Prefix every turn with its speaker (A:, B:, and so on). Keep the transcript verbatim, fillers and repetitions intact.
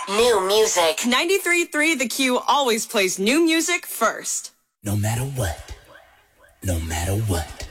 A: New music.
B: ninety-three point three The Q always plays new music first.
C: No matter what. No matter what.